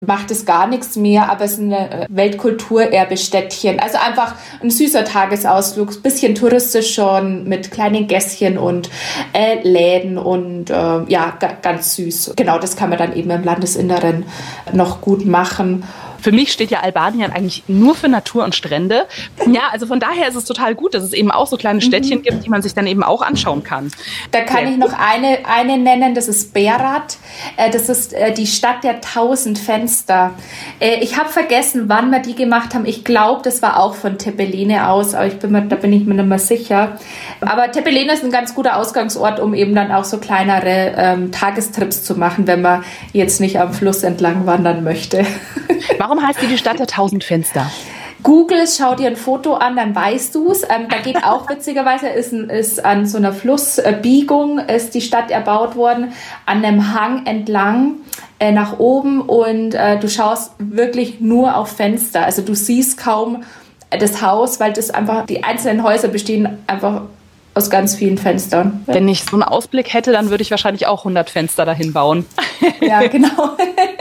macht es gar nichts mehr, aber es ist ein Weltkulturerbestädtchen. Also einfach ein süßer Tagesausflug, bisschen touristisch schon, mit kleinen Gässchen und Läden und ganz süß. Genau, das kann man dann eben im Landesinneren noch gut machen. Für mich steht ja Albanien eigentlich nur für Natur und Strände. Ja, also von daher ist es total gut, dass es eben auch so kleine Städtchen gibt, die man sich dann eben auch anschauen kann. Da kann ich noch eine nennen, das ist Berat. Das ist die Stadt der 1000 Fenster. Ich habe vergessen, wann wir die gemacht haben. Ich glaube, das war auch von Tepelene aus, aber da bin ich mir nicht mehr sicher. Aber Tepelene ist ein ganz guter Ausgangsort, um eben dann auch so kleinere Tagestrips zu machen, wenn man jetzt nicht am Fluss entlang wandern möchte. Warum heißt die Stadt der 1000 Fenster? Google, schau dir ein Foto an, dann weißt du es. Da geht auch witzigerweise, ist an so einer Flussbiegung ist die Stadt erbaut worden, an einem Hang entlang nach oben und du schaust wirklich nur auf Fenster. Also du siehst kaum das Haus, weil das einfach, die einzelnen Häuser bestehen einfach aus ganz vielen Fenstern. Wenn ich so einen Ausblick hätte, dann würde ich wahrscheinlich auch 100 Fenster dahin bauen. Ja, genau.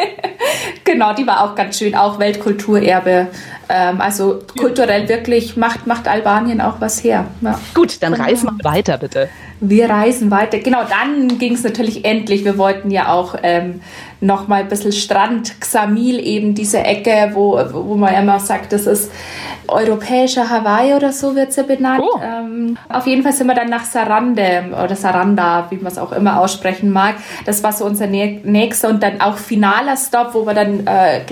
Genau, die war auch ganz schön, auch Weltkulturerbe. Also kulturell wirklich macht Albanien auch was her. Ja. Gut, dann reisen wir weiter, bitte. Wir reisen weiter. Genau, dann ging es natürlich endlich. Wir wollten ja auch noch mal ein bisschen Strand, Ksamil, eben diese Ecke, wo man immer sagt, das ist europäischer Hawaii oder so wird sie benannt. Oh. Auf jeden Fall sind wir dann nach Sarande oder Saranda, wie man es auch immer aussprechen mag. Das war so unser nächster und dann auch finaler Stop, wo wir dann,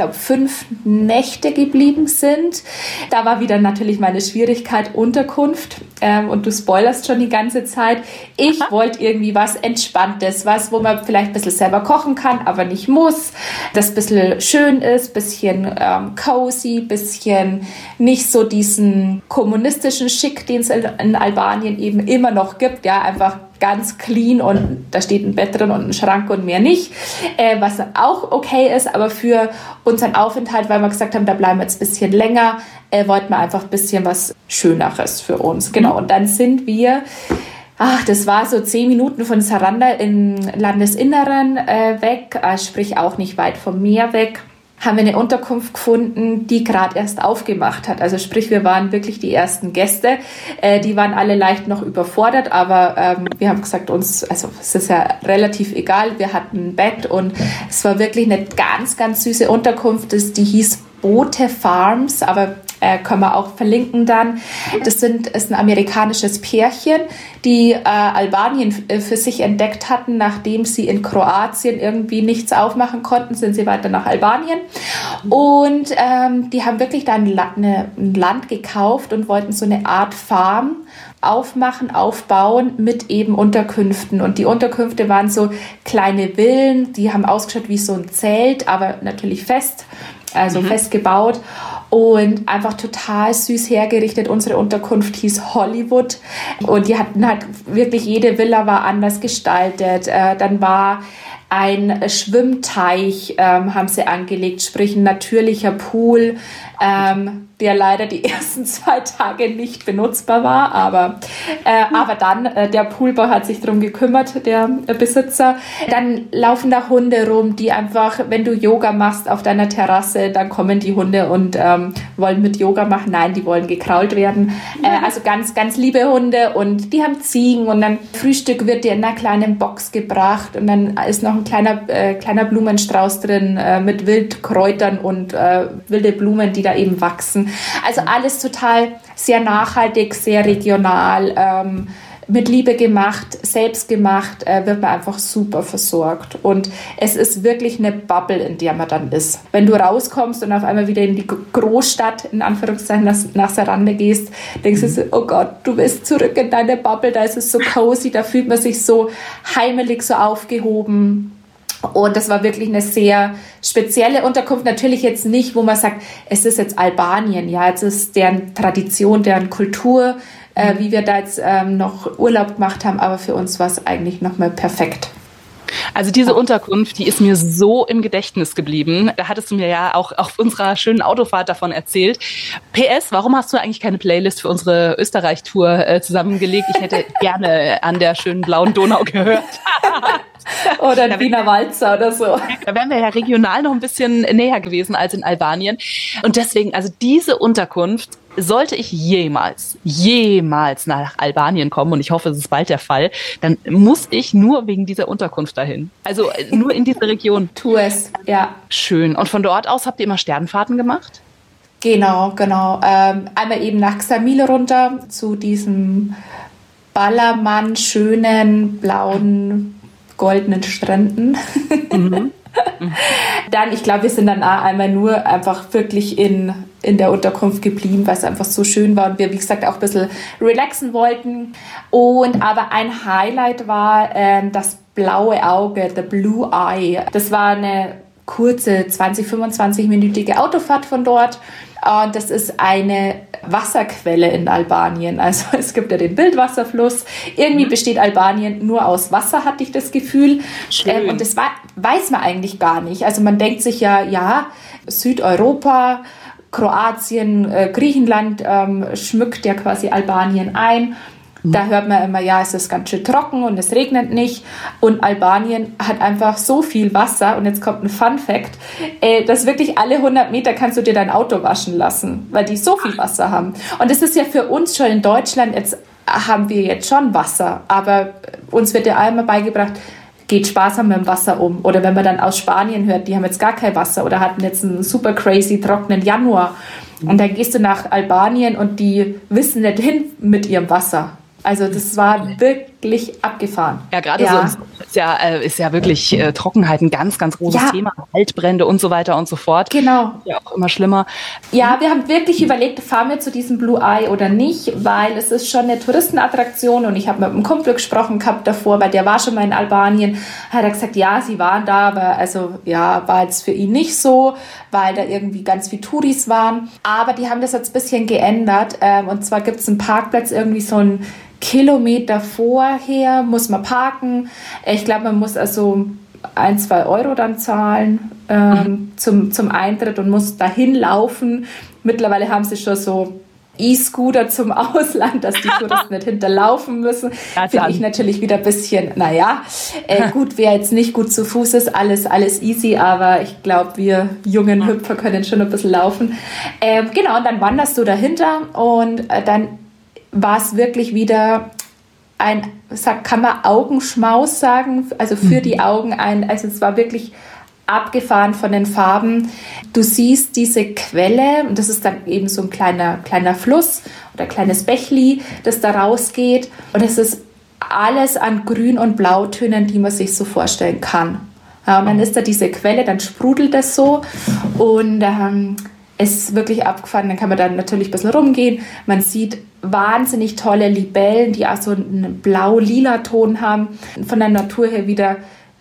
5 Nächte geblieben sind. Da war wieder natürlich meine Schwierigkeit, Unterkunft. Und du spoilerst schon die ganze Zeit. Ich wollte irgendwie was Entspanntes, wo man vielleicht ein bisschen selber kochen kann, aber nicht muss. Das ein bisschen schön ist, ein bisschen cozy, ein bisschen nicht so diesen kommunistischen Schick, den es in Albanien eben immer noch gibt. Ja, einfach ganz clean und da steht ein Bett drin und ein Schrank und mehr nicht. Was auch okay ist, aber für unseren Aufenthalt, weil wir gesagt haben, da bleiben wir jetzt ein bisschen länger, wollten wir einfach ein bisschen was Schöneres für uns. Genau, und dann sind wir... das war so 10 Minuten von Saranda im Landesinneren weg, sprich auch nicht weit vom Meer weg. Haben wir eine Unterkunft gefunden, die gerade erst aufgemacht hat. Also sprich, wir waren wirklich die ersten Gäste. Die waren alle leicht noch überfordert, aber wir haben gesagt, es ist ja relativ egal. Wir hatten ein Bett und es war wirklich eine ganz, ganz süße Unterkunft. Die hieß Bote Farms, aber können wir auch verlinken dann. Das ist ein amerikanisches Pärchen, die Albanien für sich entdeckt hatten. Nachdem sie in Kroatien irgendwie nichts aufmachen konnten, sind sie weiter nach Albanien. Und die haben wirklich da ein Land gekauft und wollten so eine Art Farm aufbauen mit eben Unterkünften. Und die Unterkünfte waren so kleine Villen, die haben ausgeschaut wie so ein Zelt, aber natürlich fest gebaut und einfach total süß hergerichtet. Unsere Unterkunft hieß Hollywood und die hatten halt wirklich, jede Villa war anders gestaltet. Dann war ein Schwimmteich, haben sie angelegt, sprich ein natürlicher Pool, der leider die ersten 2 Tage nicht benutzbar war, aber dann, der Poolbau hat sich darum gekümmert, der Besitzer. Dann laufen da Hunde rum, die einfach, wenn du Yoga machst auf deiner Terrasse, dann kommen die Hunde und wollen mit Yoga machen. Nein, die wollen gekrault werden. Also ganz, ganz liebe Hunde und die haben Ziegen und dann Frühstück wird dir in einer kleinen Box gebracht und dann ist noch ein kleiner Blumenstrauß drin mit Wildkräutern und wilde Blumen, die da eben wachsen. Also alles total sehr nachhaltig, sehr regional, mit Liebe gemacht, selbst gemacht, wird man einfach super versorgt. Und es ist wirklich eine Bubble, in der man dann ist. Wenn du rauskommst und auf einmal wieder in die Großstadt, in Anführungszeichen, nach Sarande gehst, denkst du so, oh Gott, du bist zurück in deine Bubble, da ist es so cozy, da fühlt man sich so heimelig, so aufgehoben. Und das war wirklich eine sehr spezielle Unterkunft. Natürlich jetzt nicht, wo man sagt, es ist jetzt Albanien, ja, es ist deren Tradition, deren Kultur, wie wir da jetzt noch Urlaub gemacht haben, aber für uns war es eigentlich nochmal perfekt. Also diese Unterkunft, die ist mir so im Gedächtnis geblieben. Da hattest du mir ja auch auf unserer schönen Autofahrt davon erzählt. PS, warum hast du eigentlich keine Playlist für unsere Österreich-Tour zusammengelegt? Ich hätte gerne an der schönen blauen Donau gehört. Oder ein Wiener Walzer oder so. Da wären wir ja regional noch ein bisschen näher gewesen als in Albanien. Und deswegen, also diese Unterkunft, sollte ich jemals nach Albanien kommen, und ich hoffe, es ist bald der Fall, dann muss ich nur wegen dieser Unterkunft dahin. Also nur in diese Region. Tu es, ja. Schön. Und von dort aus habt ihr immer Sternfahrten gemacht? Genau. Einmal eben nach Ksamil runter zu diesem Ballermann, schönen, blauen, goldenen Stränden. Dann, ich glaube, wir sind dann auch einmal nur einfach wirklich in der Unterkunft geblieben, weil es einfach so schön war und wir, wie gesagt, auch ein bisschen relaxen wollten. Und aber ein Highlight war das blaue Auge, the blue eye. Das war eine kurze 20-25-minütige Autofahrt von dort. Und das ist eine Wasserquelle in Albanien. Also es gibt ja den Wildwasserfluss. Irgendwie besteht Albanien nur aus Wasser, hatte ich das Gefühl. Und das weiß man eigentlich gar nicht. Also man denkt sich ja, Südeuropa, Kroatien, Griechenland schmückt ja quasi Albanien ein. Da hört man immer, ja, es ist ganz schön trocken und es regnet nicht. Und Albanien hat einfach so viel Wasser. Und jetzt kommt ein Fun-Fact, dass wirklich alle 100 Meter kannst du dir dein Auto waschen lassen, weil die so viel Wasser haben. Und das ist ja für uns schon in Deutschland, jetzt haben wir jetzt schon Wasser. Aber uns wird ja einmal beigebracht, geht sparsam mit dem Wasser um. Oder wenn man dann aus Spanien hört, die haben jetzt gar kein Wasser oder hatten jetzt einen super crazy trockenen Januar. Und dann gehst du nach Albanien und die wissen nicht hin mit ihrem Wasser. Also das war wirklich abgefahren. Ja, gerade so ist ja wirklich Trockenheit ein ganz, ganz großes Thema. Waldbrände und so weiter und so fort. Genau. Ja, auch immer schlimmer. Ja, wir haben wirklich überlegt, fahren wir zu diesem Blue Eye oder nicht, weil es ist schon eine Touristenattraktion und ich habe mit einem Kumpel gesprochen gehabt davor, weil der war schon mal in Albanien. Hat er gesagt, ja, sie waren da, aber war jetzt für ihn nicht so, weil da irgendwie ganz viele Touris waren. Aber die haben das jetzt ein bisschen geändert und zwar gibt es einen Parkplatz, irgendwie so ein Kilometer vorher muss man parken. Ich glaube, man muss also 1-2 Euro dann zahlen zum Eintritt und muss dahin laufen. Mittlerweile haben sie schon so E-Scooter zum Ausland, dass die Touristen nicht hinterlaufen müssen. Finde ich natürlich wieder ein bisschen, gut, wer jetzt nicht gut zu Fuß ist, alles easy, aber ich glaube, wir jungen Hüpfer können schon ein bisschen laufen. Genau, und dann wanderst du dahinter und dann war es wirklich wieder kann man Augenschmaus sagen, also für die Augen also es war wirklich abgefahren von den Farben. Du siehst diese Quelle und das ist dann eben so ein kleiner Fluss oder kleines Bächli, das da rausgeht und es ist alles an Grün- und Blautönen, die man sich so vorstellen kann. Ja, und dann ist da diese Quelle, dann sprudelt das so und es ist wirklich abgefahren, dann kann man dann natürlich ein bisschen rumgehen. Man sieht wahnsinnig tolle Libellen, die auch so einen blau-lila Ton haben. Von der Natur her wieder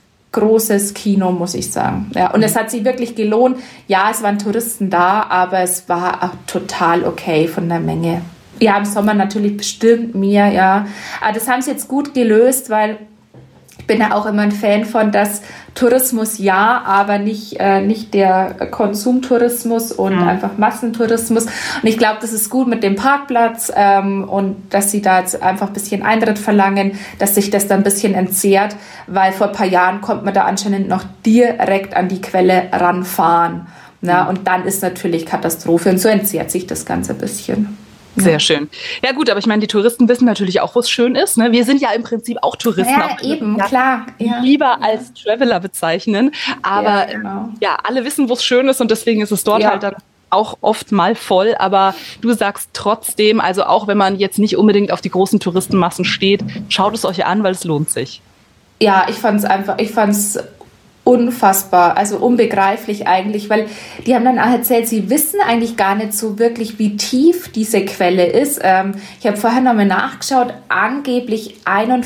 großes Kino, muss ich sagen. Ja, und es hat sich wirklich gelohnt. Ja, es waren Touristen da, aber es war auch total okay von der Menge. Ja, im Sommer natürlich bestimmt mehr, ja. Aber das haben sie jetzt gut gelöst, weil ich bin ja auch immer ein Fan von, dass Tourismus aber nicht der Konsumtourismus und einfach Massentourismus. Und ich glaube, das ist gut mit dem Parkplatz und dass sie da jetzt einfach ein bisschen Eintritt verlangen, dass sich das dann ein bisschen entzerrt, weil vor ein paar Jahren konnte man da anscheinend noch direkt an die Quelle ranfahren. Und dann ist natürlich Katastrophe und so entzerrt sich das Ganze ein bisschen. Sehr schön. Ja gut, aber ich meine, die Touristen wissen natürlich auch, wo es schön ist. Ne? Wir sind ja im Prinzip auch Touristen. Ja, eben, klar. Ja. Lieber als Traveler bezeichnen. Aber alle wissen, wo es schön ist und deswegen ist es dort halt dann auch oft mal voll. Aber du sagst trotzdem, also auch wenn man jetzt nicht unbedingt auf die großen Touristenmassen steht, schaut es euch an, weil es lohnt sich. Ja, ich fand's unfassbar, also unbegreiflich eigentlich, weil die haben dann auch erzählt, sie wissen eigentlich gar nicht so wirklich, wie tief diese Quelle ist. Ich habe vorher nochmal nachgeschaut, angeblich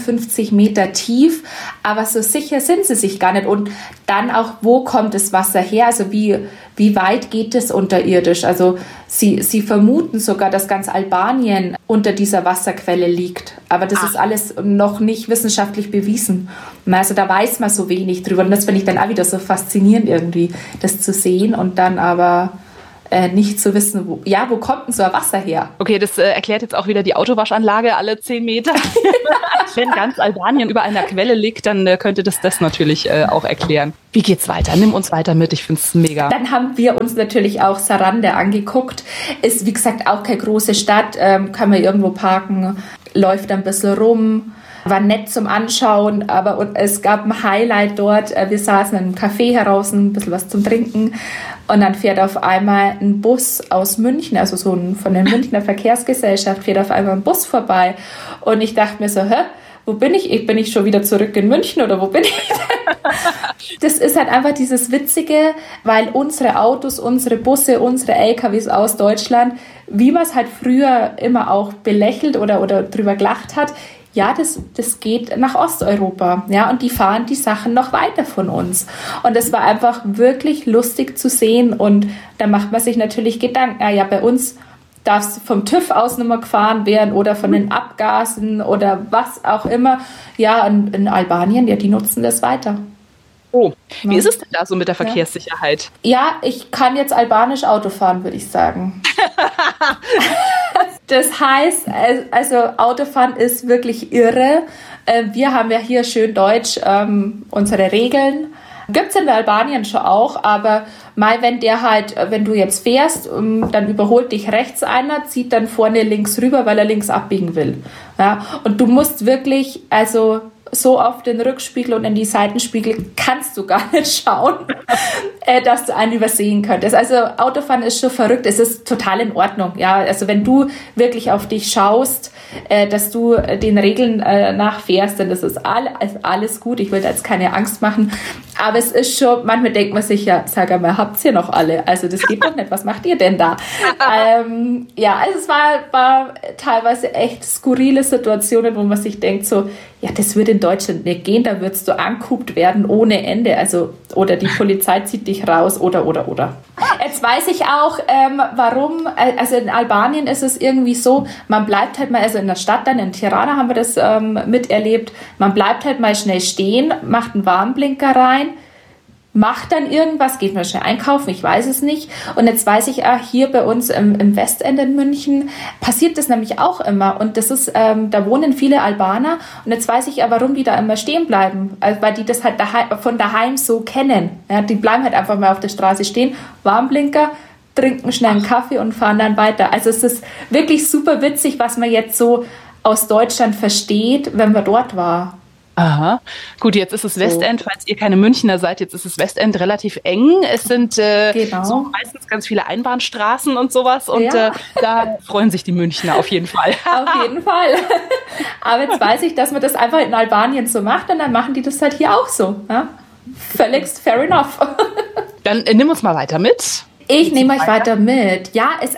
51 Meter tief, aber so sicher sind sie sich gar nicht. Und dann auch, wo kommt das Wasser her? Also wie weit geht es unterirdisch? Also sie vermuten sogar, dass ganz Albanien unter dieser Wasserquelle liegt. Aber das ist alles noch nicht wissenschaftlich bewiesen. Also da weiß man so wenig drüber. Und das finde ich dann auch wieder so faszinierend irgendwie, das zu sehen und dann aber nicht zu wissen, wo kommt denn so ein Wasser her? Okay, das erklärt jetzt auch wieder die Autowaschanlage alle 10 Meter. Wenn ganz Albanien über einer Quelle liegt, dann könnte das natürlich auch erklären. Wie geht's weiter? Nimm uns weiter mit, ich finde es mega. Dann haben wir uns natürlich auch Sarande angeguckt. Ist, wie gesagt, auch keine große Stadt, kann man irgendwo parken, läuft ein bisschen rum. War nett zum Anschauen, aber es gab ein Highlight dort. Wir saßen in einem Café heraus, ein bisschen was zum Trinken und dann fährt auf einmal ein Bus aus München, also von der Münchner Verkehrsgesellschaft, fährt auf einmal ein Bus vorbei und ich dachte mir so, wo bin ich? Bin ich schon wieder zurück in München oder wo bin ich denn? Das ist halt einfach dieses Witzige, weil unsere Autos, unsere Busse, unsere LKWs aus Deutschland, wie man es halt früher immer auch belächelt oder drüber gelacht hat, ja, das geht nach Osteuropa, ja, und die fahren die Sachen noch weiter von uns. Und es war einfach wirklich lustig zu sehen und da macht man sich natürlich Gedanken, bei uns darf es vom TÜV aus nicht mehr gefahren werden oder von den Abgasen oder was auch immer. Ja, in Albanien, ja, die nutzen das weiter. Oh, wie ist es denn da so mit der Verkehrssicherheit? Ja, ich kann jetzt albanisch Auto fahren, würde ich sagen. Das heißt, also Autofahren ist wirklich irre. Wir haben ja hier schön deutsch unsere Regeln. Gibt es in Albanien schon auch, aber mal wenn du jetzt fährst, dann überholt dich rechts einer, zieht dann vorne links rüber, weil er links abbiegen will. Ja, und du musst wirklich, so auf den Rückspiegel und in die Seitenspiegel kannst du gar nicht schauen, dass du einen übersehen könntest. Also Autofahren ist schon verrückt, es ist total in Ordnung. Ja, also wenn du wirklich auf dich schaust, dass du den Regeln nachfährst, dann ist alles gut. Ich will da jetzt keine Angst machen, aber es ist schon, manchmal denkt man sich ja, sag einmal, habt's ihr noch alle? Also das geht doch nicht, was macht ihr denn da? Also es war teilweise echt skurrile Situationen, wo man sich denkt so, ja, das würde in Deutschland nicht gehen, da würdest du angehupt werden ohne Ende, oder die Polizei zieht dich raus, oder. Jetzt weiß ich auch, warum, also in Albanien ist es irgendwie so, man bleibt halt mal, also in der Stadt dann, in Tirana haben wir das miterlebt, man bleibt halt mal schnell stehen, macht einen Warnblinker rein, macht dann irgendwas, geht mal schnell einkaufen, ich weiß es nicht. Und jetzt weiß ich, hier bei uns im Westend in München passiert das nämlich auch immer. Und das ist, da wohnen viele Albaner. Und jetzt weiß ich ja, warum die da immer stehen bleiben. Also, weil die das halt von daheim so kennen. Ja, die bleiben halt einfach mal auf der Straße stehen, Warnblinker, trinken schnell einen Kaffee und fahren dann weiter. Also es ist wirklich super witzig, was man jetzt so aus Deutschland versteht, wenn man dort war. Aha. Gut, jetzt ist es Westend, falls ihr keine Münchner seid, jetzt ist es Westend relativ eng. Es sind so meistens ganz viele Einbahnstraßen und sowas und da freuen sich die Münchner auf jeden Fall. Auf jeden Fall. Aber jetzt weiß ich, dass man das einfach in Albanien so macht und dann machen die das halt hier auch so. Ja? Völligst fair enough. Dann nimm uns mal weiter mit. Ich nehme euch weiter mit. Ja, es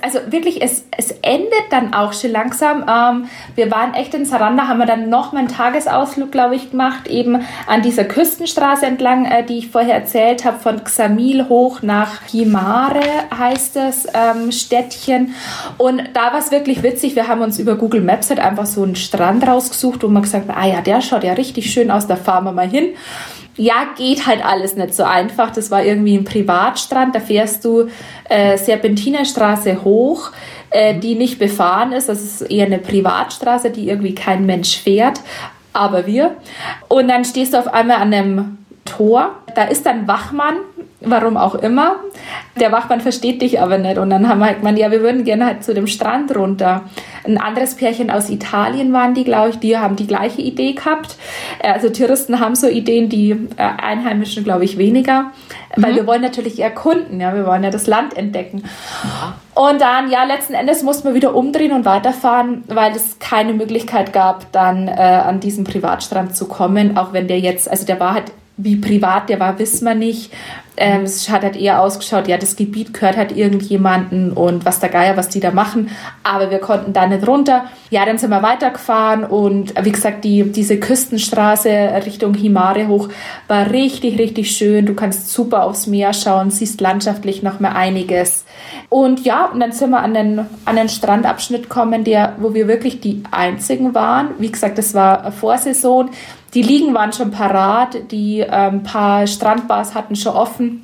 endet dann auch schon langsam. Wir waren echt in Saranda, haben wir dann noch mal einen Tagesausflug, glaube ich, gemacht, eben an dieser Küstenstraße entlang, die ich vorher erzählt habe, von Ksamil hoch nach Himare heißt das Städtchen. Und da war es wirklich witzig, wir haben uns über Google Maps halt einfach so einen Strand rausgesucht, wo man gesagt hat, der schaut ja richtig schön aus, da fahren wir mal hin. Ja, geht halt alles nicht so einfach. Das war irgendwie ein Privatstrand. Da fährst du Serpentinerstraße hoch, die nicht befahren ist. Das ist eher eine Privatstraße, die irgendwie kein Mensch fährt, aber wir. Und dann stehst du auf einmal an einem Tor. Da ist dann Wachmann, warum auch immer. Der Wachmann versteht dich aber nicht. Und dann haben wir halt gemeint, wir würden gerne halt zu dem Strand runter. Ein anderes Pärchen aus Italien waren die, glaube ich, die haben die gleiche Idee gehabt. Also Touristen haben so Ideen, die Einheimischen, glaube ich, weniger. Weil wir wollen natürlich erkunden, wir wollen ja das Land entdecken. Und dann, letzten Endes mussten wir wieder umdrehen und weiterfahren, weil es keine Möglichkeit gab, dann an diesen Privatstrand zu kommen. Auch wenn der jetzt, also der war halt, wie privat der war, wissen wir nicht. Es hat halt eher ausgeschaut, das Gebiet gehört halt irgendjemanden und was die da machen. Aber wir konnten da nicht runter. Ja, dann sind wir weitergefahren und wie gesagt, diese Küstenstraße Richtung Himare hoch war richtig, richtig schön. Du kannst super aufs Meer schauen, siehst landschaftlich noch mal einiges. Und und dann sind wir an den Strandabschnitt gekommen, wo wir wirklich die einzigen waren. Wie gesagt, das war Vorsaison. Die Liegen waren schon parat, die paar Strandbars hatten schon offen.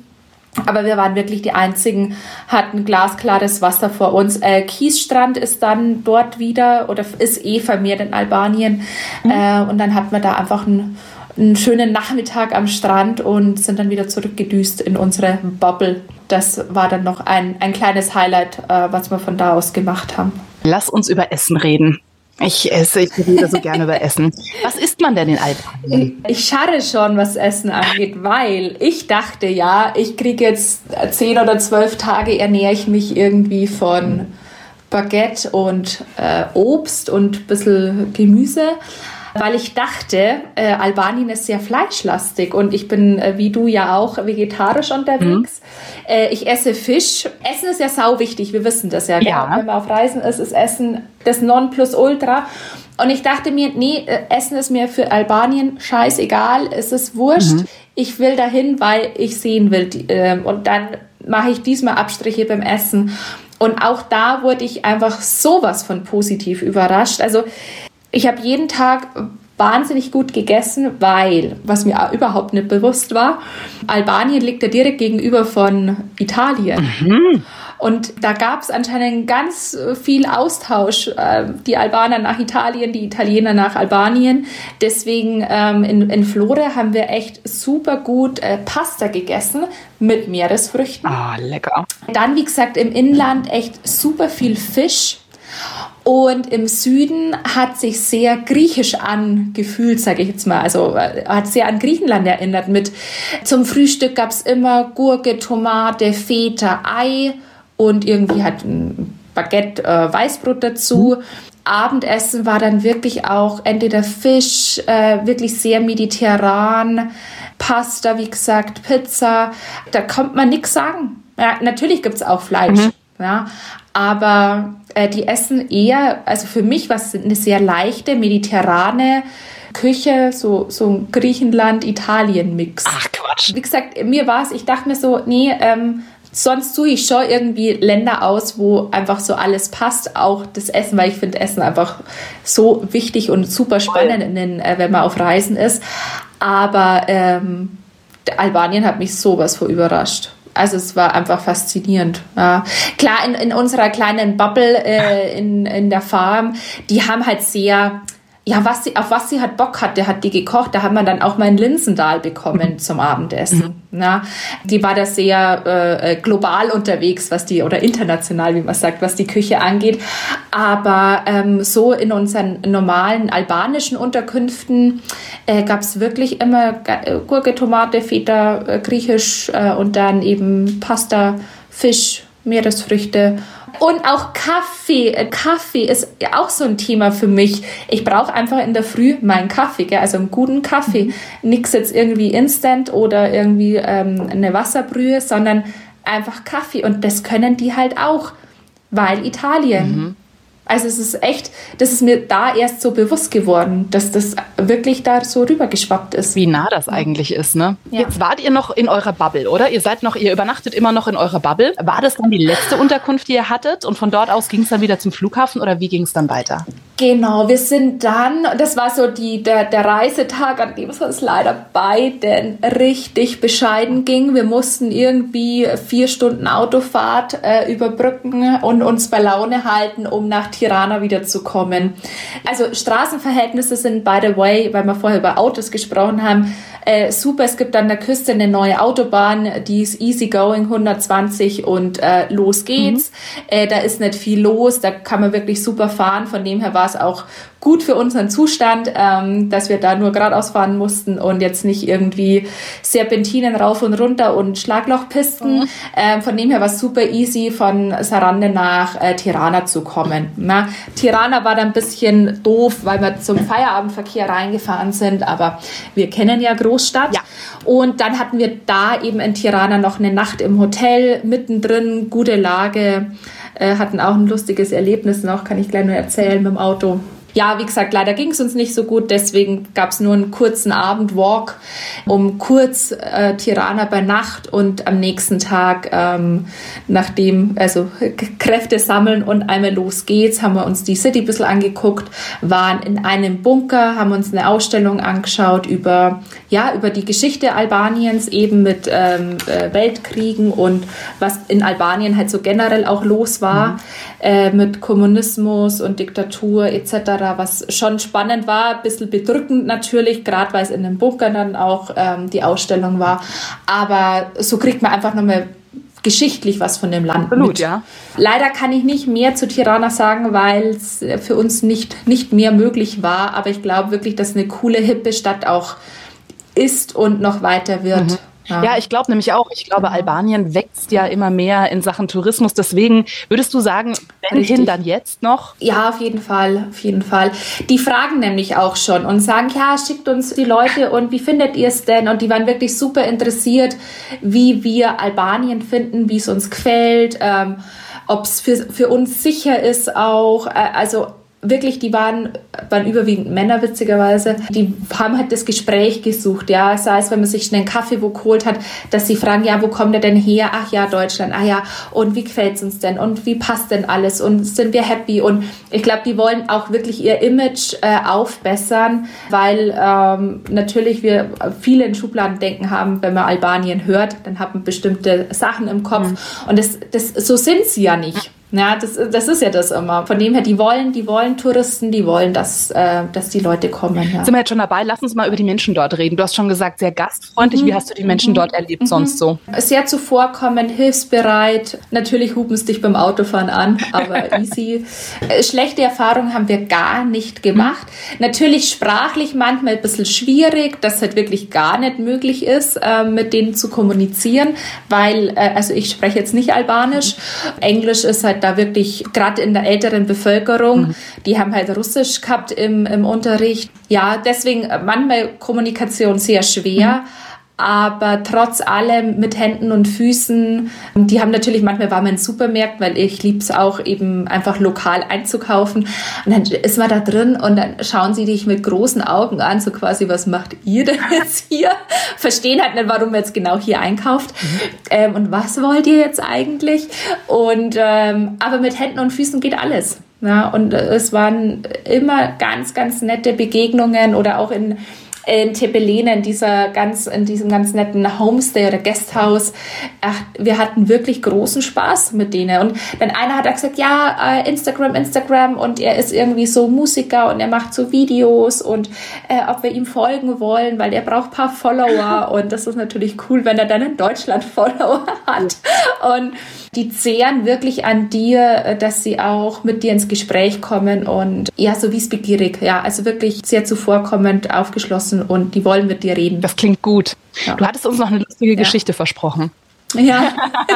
Aber wir waren wirklich die Einzigen, hatten glasklares Wasser vor uns. Kiesstrand ist dann dort wieder oder ist vermehrt in Albanien. Und dann hatten wir da einfach einen schönen Nachmittag am Strand und sind dann wieder zurückgedüst in unsere Bubble. Das war dann noch ein kleines Highlight, was wir von da aus gemacht haben. Lass uns über Essen reden. Ich rede so gerne über Essen. Was isst man denn in Albanien? Ich scharre schon, was Essen angeht, weil ich dachte, ich kriege jetzt 10 oder 12 Tage, ernähre ich mich irgendwie von Baguette und Obst und ein bisschen Gemüse. Weil ich dachte, Albanien ist sehr fleischlastig und ich bin, wie du ja auch, vegetarisch unterwegs. Ich esse Fisch. Essen ist ja sau wichtig, wir wissen das ja. Ja. Wenn man auf Reisen ist Essen das Nonplusultra. Und ich dachte mir, nee, Essen ist mir für Albanien scheißegal, es ist wurscht. Ich will dahin, weil ich sehen will. Und dann mache ich diesmal Abstriche beim Essen. Und auch da wurde ich einfach sowas von positiv überrascht. Also ich habe jeden Tag wahnsinnig gut gegessen, weil, was mir auch überhaupt nicht bewusst war, Albanien liegt ja direkt gegenüber von Italien. Und da gab es anscheinend ganz viel Austausch, die Albaner nach Italien, die Italiener nach Albanien. Deswegen in Flore haben wir echt super gut Pasta gegessen mit Meeresfrüchten. Ah, lecker. Dann, wie gesagt, im Inland echt super viel Fisch. Und im Süden hat sich sehr griechisch angefühlt, sage ich jetzt mal. Also hat sehr an Griechenland erinnert. Zum Frühstück gab es immer Gurke, Tomate, Feta, Ei und irgendwie hat ein Baguette, Weißbrot dazu. Abendessen war dann wirklich auch entweder Fisch, wirklich sehr mediterran, Pasta, wie gesagt, Pizza. Da kommt man nichts sagen. Ja, natürlich gibt es auch Fleisch. Ja, aber die essen eher, also für mich war es eine sehr leichte, mediterrane Küche, so ein Griechenland-Italien-Mix. Ach Quatsch. Wie gesagt, ich dachte mir so, nee, sonst suche ich schon irgendwie Länder aus, wo einfach so alles passt, auch das Essen, weil ich finde Essen einfach so wichtig und super spannend, wenn man auf Reisen ist. Aber Albanien hat mich sowas von überrascht. Also es war einfach faszinierend. Ja. Klar, in unserer kleinen Bubble in der Farm, die haben halt sehr, auf was sie halt Bock hatte, hat die gekocht. Da haben wir dann auch mal ein Linsendahl bekommen zum Abendessen. Ja. Die war da sehr global unterwegs, oder international, wie man sagt, was die Küche angeht. Aber so in unseren normalen albanischen Unterkünften gab es wirklich immer Gurke, Tomate, Feta, griechisch und dann eben Pasta, Fisch, Meeresfrüchte. Und auch Kaffee. Kaffee ist auch so ein Thema für mich. Ich brauche einfach in der Früh meinen Kaffee, gell? Also einen guten Kaffee. Nichts jetzt irgendwie Instant oder irgendwie eine Wasserbrühe, sondern einfach Kaffee. Und das können die halt auch, weil Italien. Also es ist echt, das ist mir da erst so bewusst geworden, dass das wirklich da so rübergeschwappt ist. Wie nah das eigentlich ist, ne? Ja. Jetzt wart ihr noch in eurer Bubble, oder? Ihr übernachtet immer noch in eurer Bubble. War das dann die letzte Unterkunft, die ihr hattet? Und von dort aus ging es dann wieder zum Flughafen oder wie ging es dann weiter? Genau, wir sind dann, das war so der Reisetag, an dem es uns leider beiden richtig bescheiden ging. Wir mussten irgendwie 4 Stunden Autofahrt überbrücken und uns bei Laune halten, um nach Tirana wiederzukommen. Also Straßenverhältnisse sind, by the way, weil wir vorher über Autos gesprochen haben, super. Es gibt an der Küste eine neue Autobahn, die ist easy going, 120 und los geht's. Da ist nicht viel los, da kann man wirklich super fahren. Von dem her war es auch gut für unseren Zustand, dass wir da nur geradeaus fahren mussten und jetzt nicht irgendwie Serpentinen rauf und runter und Schlaglochpisten. Von dem her war es super easy, von Sarande nach Tirana zu kommen. Na, Tirana war dann ein bisschen doof, weil wir zum Feierabendverkehr reingefahren sind, aber wir kennen ja Großstadt. Ja. Und dann hatten wir da eben in Tirana noch eine Nacht im Hotel, mittendrin, gute Lage, hatten auch ein lustiges Erlebnis noch, kann ich gleich nur erzählen mit dem Auto. ja, wie gesagt, leider ging es uns nicht so gut, deswegen gab es nur einen kurzen Abendwalk, um kurz Tirana bei Nacht und am nächsten Tag, nachdem, also Kräfte sammeln und einmal los geht's, haben wir uns die City ein bisschen angeguckt, waren in einem Bunker, haben uns eine Ausstellung angeschaut über die Geschichte Albaniens, eben mit Weltkriegen und was in Albanien halt so generell auch los war, mit Kommunismus und Diktatur etc., was schon spannend war, ein bisschen bedrückend natürlich, gerade weil es in dem Bunker dann auch die Ausstellung war, aber so kriegt man einfach nochmal geschichtlich was von dem Land Absolut, mit. ja. Leider kann ich nicht mehr zu Tirana sagen, weil es für uns nicht mehr möglich war, aber ich glaube wirklich, dass eine coole, hippe Stadt auch ist und noch weiter wird. Ja, ich glaube nämlich auch. Ich glaube, Albanien wächst ja immer mehr in Sachen Tourismus. Deswegen würdest du sagen, wenn hin, dann jetzt noch? Ja, auf jeden Fall, auf jeden Fall. Die fragen nämlich auch schon und sagen, ja, schickt uns die Leute und wie findet ihr es denn? Und die waren wirklich super interessiert, wie wir Albanien finden, wie es uns gefällt, ob es für uns sicher ist auch. Also wirklich, die waren überwiegend Männer, witzigerweise. Die haben halt das Gespräch gesucht, ja. Sei es, wenn man sich schnell einen Kaffee wo geholt hat, dass sie fragen, ja, wo kommt er denn her? Ach ja, Deutschland. Ah ja, und wie gefällt's uns denn? Und wie passt denn alles? Und sind wir happy? Und ich glaube, die wollen auch wirklich ihr Image aufbessern, weil natürlich wir viele in Schubladendenken haben, wenn man Albanien hört, dann hat man bestimmte Sachen im Kopf. Und so sind sie ja nicht. Ja, das ist ja das immer. Von dem her, die wollen Touristen, die wollen, dass die Leute kommen. Ja. Sind wir jetzt schon dabei? Lass uns mal über die Menschen dort reden. Du hast schon gesagt, sehr gastfreundlich. Wie hast du die Menschen dort erlebt sonst so? Sehr zuvorkommend, hilfsbereit. Natürlich hupen es dich beim Autofahren an, aber easy. Schlechte Erfahrungen haben wir gar nicht gemacht. Natürlich sprachlich manchmal ein bisschen schwierig, dass halt wirklich gar nicht möglich ist, mit denen zu kommunizieren, weil, also ich spreche jetzt nicht Albanisch. Englisch ist halt da wirklich, gerade in der älteren Bevölkerung, die haben halt Russisch gehabt im Unterricht. Ja, deswegen manchmal Kommunikation sehr schwer, aber trotz allem mit Händen und Füßen. Die haben natürlich, manchmal waren wir in Supermärkten, weil ich liebe es auch eben einfach lokal einzukaufen. Und dann ist man da drin und dann schauen sie dich mit großen Augen an, so quasi, was macht ihr denn jetzt hier? Verstehen halt nicht, warum ihr jetzt genau hier einkauft. Und was wollt ihr jetzt eigentlich? Und aber mit Händen und Füßen geht alles. Ja, und es waren immer ganz, ganz nette Begegnungen oder auch in Tepelene, in diesem ganz netten Homestay oder Guesthouse. Ach, wir hatten wirklich großen Spaß mit denen. Und dann einer hat gesagt, ja, Instagram und er ist irgendwie so Musiker und er macht so Videos und ob wir ihm folgen wollen, weil er braucht ein paar Follower und das ist natürlich cool, wenn er dann in Deutschland Follower hat. Und die zehren wirklich an dir, dass sie auch mit dir ins Gespräch kommen und ja, so wissbegierig, ja, also wirklich sehr zuvorkommend, aufgeschlossen und die wollen mit dir reden. Das klingt gut. Ja. Du hattest uns noch eine lustige Geschichte versprochen. Ja.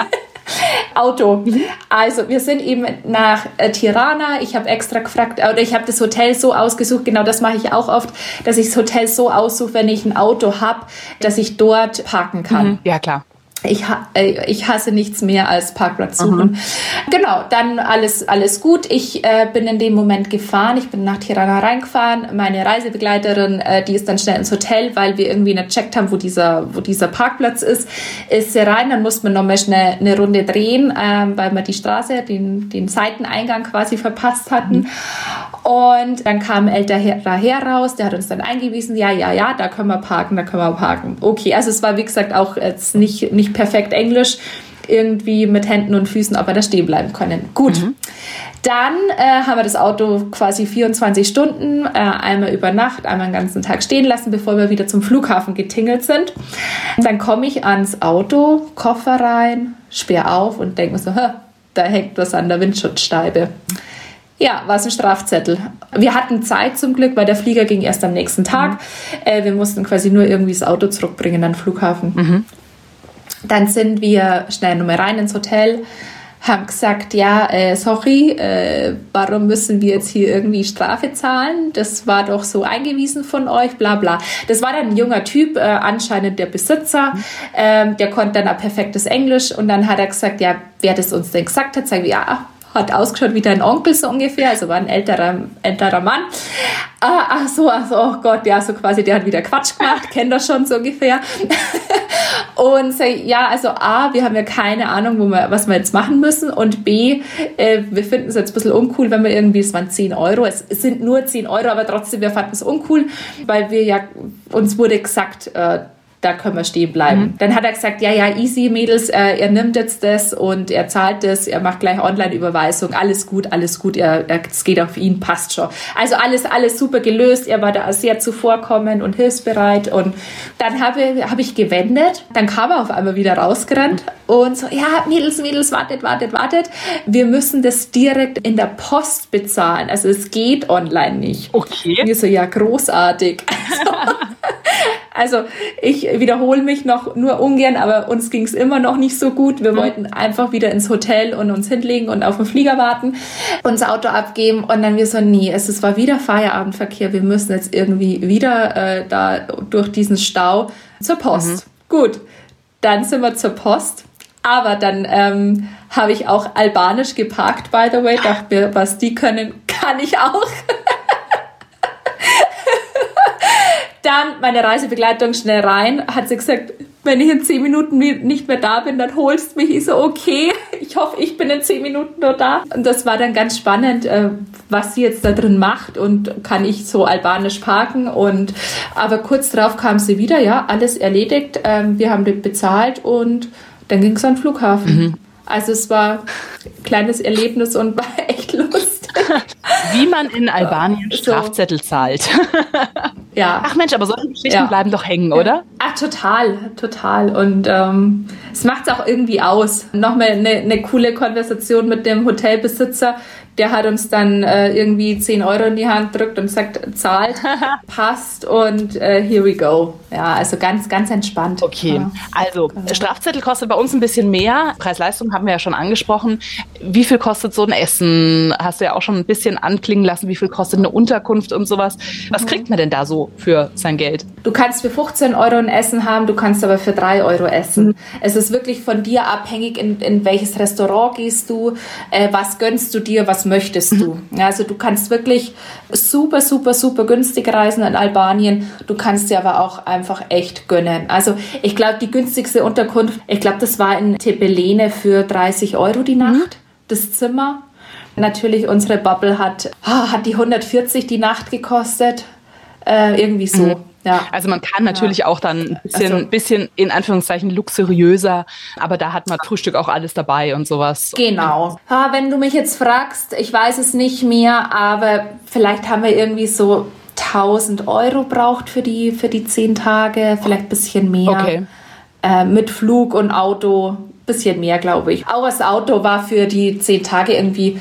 Auto. Also wir sind eben nach Tirana. Ich habe extra gefragt, oder ich habe das Hotel so ausgesucht, genau das mache ich auch oft, dass ich das Hotel so aussuche, wenn ich ein Auto habe, dass ich dort parken kann. Ja, klar. Ich hasse nichts mehr als Parkplatz suchen. Genau, dann alles gut. Ich bin in dem Moment gefahren. Ich bin nach Tirana reingefahren. Meine Reisebegleiterin, die ist dann schnell ins Hotel, weil wir irgendwie nicht gecheckt haben, wo dieser Parkplatz ist sie rein. Dann musste man nochmal schnell eine Runde drehen, weil wir die Straße, den Seiteneingang quasi verpasst hatten. Und dann kam ein älterer Herr raus, der hat uns dann eingewiesen, ja, da können wir parken. Okay, also es war wie gesagt auch jetzt nicht perfekt Englisch, irgendwie mit Händen und Füßen, aber da stehen bleiben können. Gut. Dann haben wir das Auto quasi 24 Stunden, einmal über Nacht, einmal den ganzen Tag stehen lassen, bevor wir wieder zum Flughafen getingelt sind. Dann komme ich ans Auto, Koffer rein, sperr auf und denke mir so, da hängt was an der Windschutzscheibe. Ja, war es ein Strafzettel. Wir hatten Zeit zum Glück, weil der Flieger ging erst am nächsten Tag. Wir mussten quasi nur irgendwie das Auto zurückbringen an den Flughafen. Dann sind wir schnell nochmal rein ins Hotel, haben gesagt, ja, sorry, warum müssen wir jetzt hier irgendwie Strafe zahlen? Das war doch so eingewiesen von euch, bla bla. Das war dann ein junger Typ, anscheinend der Besitzer, der konnte dann auch perfektes Englisch und dann hat er gesagt, ja, wer das uns denn gesagt hat, sagen wir, ja, hat ausgeschaut wie dein Onkel so ungefähr, also war ein älterer Mann. Oh Gott, ja, so quasi, der hat wieder Quatsch gemacht, kennt das schon so ungefähr. Und so, ja, also A, wir haben ja keine Ahnung, was wir jetzt machen müssen, und B, wir finden es jetzt ein bisschen uncool, wenn wir irgendwie, es waren 10 Euro, es sind nur 10 Euro, aber trotzdem, wir fanden es uncool, weil uns wurde gesagt, da können wir stehen bleiben. Dann hat er gesagt, ja, easy, Mädels, er nimmt jetzt das und er zahlt das, er macht gleich Online-Überweisung, alles gut, es geht auf ihn, passt schon. Also alles super gelöst, er war da sehr zuvorkommend und hilfsbereit, und dann habe ich gewendet, dann kam er auf einmal wieder rausgerannt und so, ja, Mädels, wartet, wir müssen das direkt in der Post bezahlen, also es geht online nicht. Okay. Wir so, ja, großartig. Also ich wiederhole mich nur ungern, aber uns ging es immer noch nicht so gut. Wir wollten einfach wieder ins Hotel und uns hinlegen und auf den Flieger warten, unser Auto abgeben, und dann wir so, nee, es war wieder Feierabendverkehr, wir müssen jetzt irgendwie wieder da durch diesen Stau zur Post. Gut, dann sind wir zur Post, aber dann habe ich auch albanisch geparkt, by the way, dachte mir, was die können, kann ich auch. Dann meine Reisebegleitung schnell rein, hat sie gesagt, wenn ich in 10 Minuten nicht mehr da bin, dann holst du mich. Ich so, okay, ich hoffe, ich bin in 10 Minuten nur da. Und das war dann ganz spannend, was sie jetzt da drin macht, und kann ich so albanisch parken. Aber kurz darauf kam sie wieder, ja, alles erledigt, wir haben das bezahlt, und dann ging es an den Flughafen. Also es war ein kleines Erlebnis und war echt lustig. Wie man in Albanien Strafzettel zahlt. Ja. Ach Mensch, aber solche Geschichten bleiben doch hängen, oder? Ach, total. Und es macht es auch irgendwie aus. Nochmal eine coole Konversation mit dem Hotelbesitzer. Der hat uns dann irgendwie 10 Euro in die Hand gedrückt und sagt, zahlt, passt, und here we go. Ja, also ganz, ganz entspannt. Okay, also Strafzettel kostet bei uns ein bisschen mehr. Preis-Leistung haben wir ja schon angesprochen. Wie viel kostet so ein Essen? Hast du ja auch schon ein bisschen anklingen lassen. Wie viel kostet eine Unterkunft und sowas? Was kriegt man denn da so für sein Geld? Du kannst für 15 Euro ein Essen haben, du kannst aber für 3 Euro essen. Es ist wirklich von dir abhängig, in welches Restaurant gehst du, was gönnst du dir, was möchtest du. Also du kannst wirklich super, super, super günstig reisen in Albanien. Du kannst dir aber auch einfach echt gönnen. Also ich glaube, die günstigste Unterkunft, das war in Tepelene für 30 Euro die Nacht, das Zimmer. Natürlich, unsere Bubble hat die 140 die Nacht gekostet. Irgendwie so. Ja. Also man kann natürlich auch dann ein bisschen in Anführungszeichen luxuriöser, aber da hat man Frühstück auch alles dabei und sowas. Genau. Wenn du mich jetzt fragst, ich weiß es nicht mehr, aber vielleicht haben wir irgendwie so 1.000 Euro braucht für die 10 Tage, vielleicht ein bisschen mehr. Okay. Mit Flug und Auto, bisschen mehr, glaube ich. Auch das Auto war für die 10 Tage irgendwie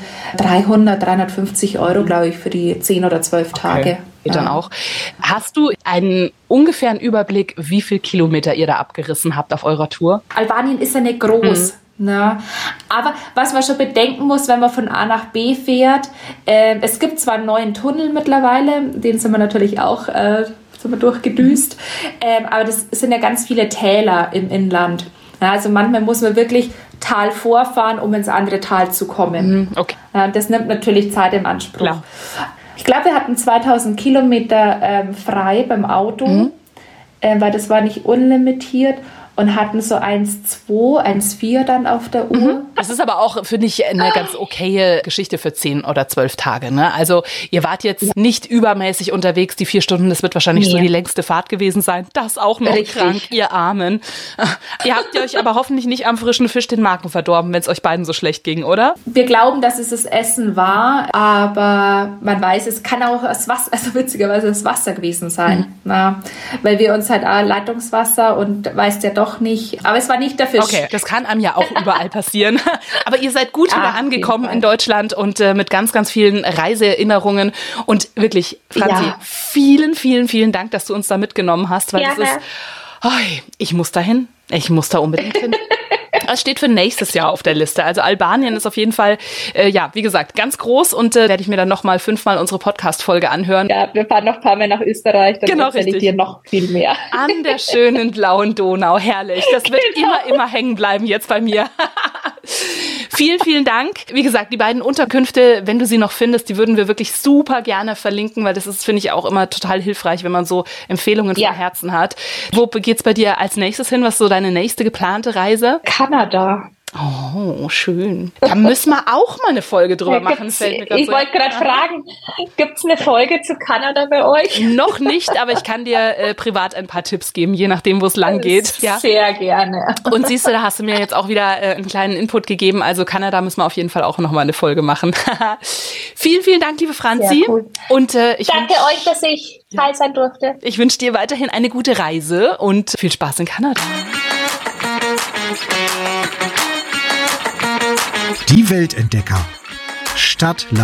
350 Euro, glaube ich, für die 10 oder 12 Tage. Okay. Dann auch. Hast du einen ungefähren Überblick, wie viel Kilometer ihr da abgerissen habt auf eurer Tour? Albanien ist ja nicht groß. Na, aber was man schon bedenken muss, wenn man von A nach B fährt, es gibt zwar einen neuen Tunnel mittlerweile, den sind wir natürlich auch durchgedüst, aber das sind ja ganz viele Täler im Inland. Ja, also manchmal muss man wirklich Tal vorfahren, um ins andere Tal zu kommen. Okay. Das nimmt natürlich Zeit im Anspruch. Klar. Ich glaube, wir hatten 2000 Kilometer frei beim Auto, weil das war nicht unlimitiert, und hatten so 1,2, 1,4 dann auf der Uhr. Das ist aber auch, finde ich, eine ganz okaye Geschichte für 10 oder 12 Tage. Ne? Also ihr wart jetzt nicht übermäßig unterwegs, die 4 Stunden, das wird wahrscheinlich so die längste Fahrt gewesen sein. Das auch noch krank, ihr Armen. Ihr habt euch aber hoffentlich nicht am frischen Fisch den Magen verdorben, wenn es euch beiden so schlecht ging, oder? Wir glauben, dass es das Essen war, aber man weiß, es kann auch das Wasser, also witzigerweise das Wasser gewesen sein. Na, weil wir uns halt Leitungswasser und weißt ja doch nicht, aber es war nicht der Fisch. Okay, das kann einem ja auch überall passieren. Aber ihr seid gut wieder angekommen in Deutschland und mit ganz, ganz vielen Reiseerinnerungen. Und wirklich, Franzi, vielen, vielen, vielen Dank, dass du uns da mitgenommen hast, weil es ist, ich muss dahin. Ich muss da unbedingt hin. Das steht für nächstes Jahr auf der Liste. Also Albanien ist auf jeden Fall, wie gesagt, ganz groß, und werde ich mir dann nochmal 5-mal unsere Podcast-Folge anhören. Ja, wir fahren noch ein paar Mal nach Österreich, dann erzähle ich dir noch viel mehr. An der schönen blauen Donau, herrlich. Das wird immer hängen bleiben jetzt bei mir. Vielen, vielen Dank. Wie gesagt, die beiden Unterkünfte, wenn du sie noch findest, die würden wir wirklich super gerne verlinken, weil das ist, finde ich, auch immer total hilfreich, wenn man so Empfehlungen von Herzen hat. Wo geht's bei dir als nächstes hin? Was ist so deine nächste geplante Reise? Kanada. Oh, schön. Da müssen wir auch mal eine Folge drüber machen. Ich wollte gerade fragen, gibt es eine Folge zu Kanada bei euch? Noch nicht, aber ich kann dir privat ein paar Tipps geben, je nachdem, wo es lang geht. Ja? Sehr gerne. Und siehst du, da hast du mir jetzt auch wieder einen kleinen Input gegeben. Also Kanada müssen wir auf jeden Fall auch nochmal eine Folge machen. Vielen, vielen Dank, liebe Franzi. Cool. Und danke euch, dass ich teil sein durfte. Ich wünsche dir weiterhin eine gute Reise und viel Spaß in Kanada. Die Weltentdecker. Stadt,